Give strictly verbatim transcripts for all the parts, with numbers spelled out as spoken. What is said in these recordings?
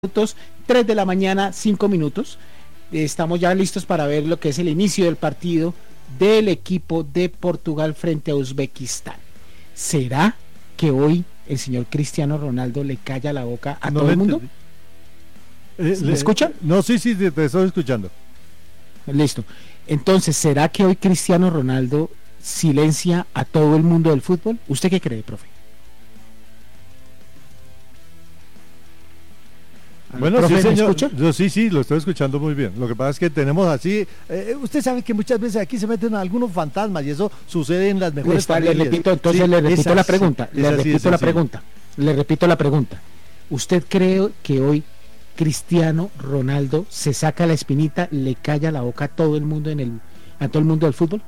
minutos, tres de la mañana, cinco minutos. Estamos ya listos para ver lo que es el inicio del partido del equipo de Portugal frente a Uzbekistán. ¿Será que hoy el señor Cristiano Ronaldo le calla la boca a no todo el mundo? Eh, ¿Me escuchan? No, sí, sí, te estoy escuchando. Listo. Entonces, ¿será que hoy Cristiano Ronaldo silencia a todo el mundo del fútbol? ¿Usted qué cree, profe? Bueno, ¿Profe, sí, señor. escucha? Yo sí, sí, lo estoy escuchando muy bien. Lo que pasa es que tenemos así, eh, usted sabe que muchas veces aquí se meten algunos fantasmas y eso sucede en las mejores Está, familias. le repito, entonces Sí, le repito es la así, pregunta, es le así de repito la sencillo. pregunta, le repito la pregunta. ¿Usted cree que hoy Cristiano Ronaldo se saca la espinita, le calla la boca a todo el mundo en el, a todo el mundo del fútbol?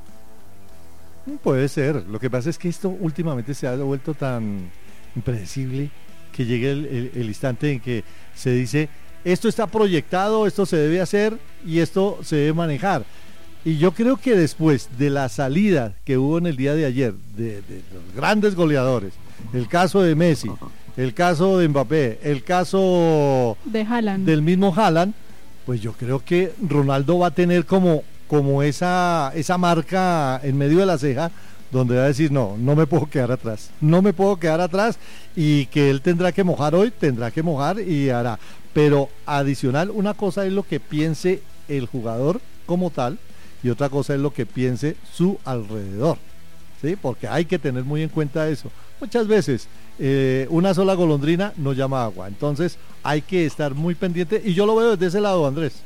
Puede ser. Lo que pasa es que esto últimamente se ha vuelto tan impredecible que llegue el, el, el instante en que se dice esto está proyectado, esto se debe hacer y esto se debe manejar. Y yo creo que después de la salida que hubo en el día de ayer de, de los grandes goleadores, el caso de Messi, el caso de Mbappé, el caso de Haaland, del mismo Haaland, pues yo creo que Ronaldo va a tener como, como esa, esa marca en medio de la ceja donde va a decir, no, no me puedo quedar atrás, no me puedo quedar atrás, y que él tendrá que mojar hoy, tendrá que mojar y hará. Pero adicional, una cosa es lo que piense el jugador como tal y otra cosa es lo que piense su alrededor, ¿sí? Porque hay que tener muy en cuenta eso. Muchas veces eh, una sola golondrina no llama agua, entonces hay que estar muy pendiente y yo lo veo desde ese lado, Andrés.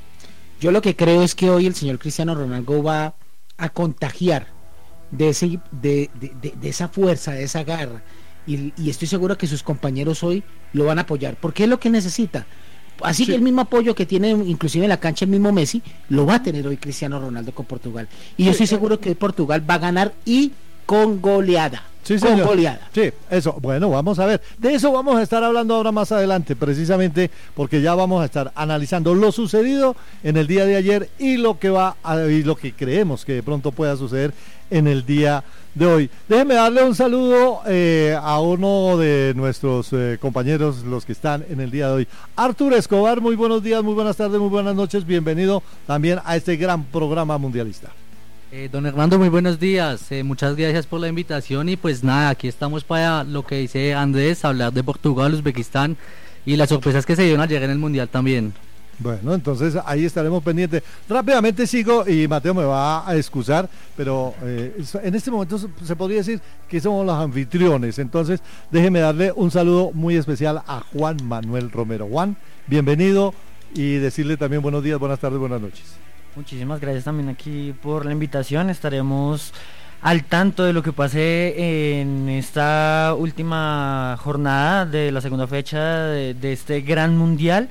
Yo lo que creo es que hoy el señor Cristiano Ronaldo va a contagiar de, ese, de, de, de, de esa fuerza, de esa garra. Y, y estoy seguro que sus compañeros hoy lo van a apoyar, porque es lo que necesita. Así sí. Que el mismo apoyo que tiene inclusive en la cancha el mismo Messi, lo va a tener hoy Cristiano Ronaldo con Portugal. Y yo estoy seguro que Portugal va a ganar y con goleada. Sí, con señor. goleada. Sí, eso. Bueno, vamos a ver. De eso vamos a estar hablando ahora más adelante, precisamente porque ya vamos a estar analizando lo sucedido en el día de ayer y lo que va a, y lo que creemos que de pronto pueda suceder en el día de hoy. Déjeme darle un saludo eh, a uno de nuestros eh, compañeros, los que están en el día de hoy. Arturo Escobar, muy buenos días, muy buenas tardes, muy buenas noches. Bienvenido también a este gran programa mundialista. Eh, don Hernando, muy buenos días, eh, muchas gracias por la invitación y pues nada, aquí estamos para lo que dice Andrés, hablar de Portugal, Uzbekistán y las sorpresas que se dieron ayer en el Mundial también. Bueno, entonces ahí estaremos pendientes. Rápidamente sigo y Mateo me va a excusar, pero eh, en este momento se podría decir que somos los anfitriones, entonces déjeme darle un saludo muy especial a Juan Manuel Romero. Juan, bienvenido y decirle también buenos días, buenas tardes, buenas noches. Muchísimas gracias también aquí por la invitación. Estaremos al tanto de lo que pase en esta última jornada de la segunda fecha de, de este gran mundial,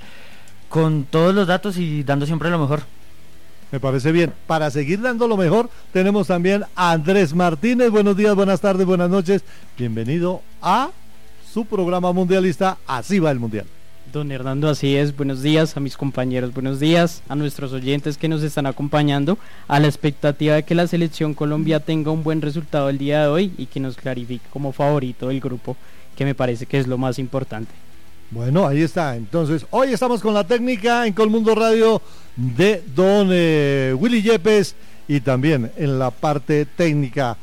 con todos los datos y dando siempre lo mejor. Me parece bien. Para seguir dando lo mejor, tenemos también a Andrés Martínez. Buenos días, buenas tardes, buenas noches. Bienvenido a su programa mundialista. Así va el mundial. Don Hernando, así es, buenos días a mis compañeros, buenos días a nuestros oyentes que nos están acompañando, a la expectativa de que la selección Colombia tenga un buen resultado el día de hoy y que nos clarifique como favorito del grupo, que me parece que es lo más importante. Bueno, ahí está, entonces, hoy estamos con la técnica en Colmundo Radio de don eh, Willy Yepes y también en la parte técnica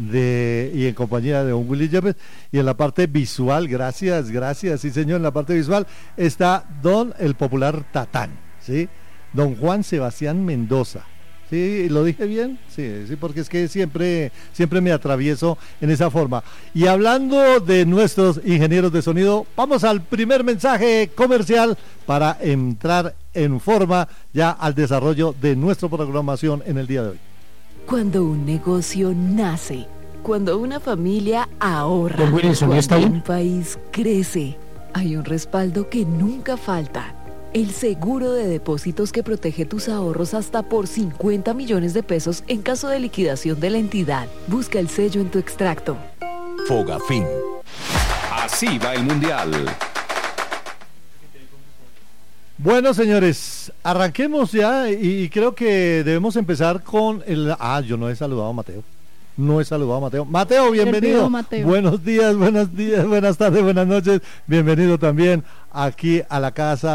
de y en compañía de don Willy Yepes y en la parte visual, gracias, gracias, sí señor, en la parte visual está don el popular Tatán, ¿sí? Don Juan Sebastián Mendoza, ¿sí? ¿Lo dije bien? Sí, sí, porque es que siempre, siempre me atravieso en esa forma. Y hablando de nuestros ingenieros de sonido, vamos al primer mensaje comercial para entrar en forma ya al desarrollo de nuestra programación en el día de hoy. Cuando un negocio nace, cuando una familia ahorra, Don Wilson, cuando ¿está bien? Un país crece, hay un respaldo que nunca falta. El seguro de depósitos que protege tus ahorros hasta por cincuenta millones de pesos en caso de liquidación de la entidad. Busca el sello en tu extracto. Fogafín. Así va el mundial. Bueno, señores, arranquemos ya y, y creo que debemos empezar con el... Ah, yo no he saludado a Mateo. No he saludado a Mateo. Mateo, bienvenido. Mateo. Buenos días, buenos días, buenas tardes, buenas noches. Bienvenido también aquí a la casa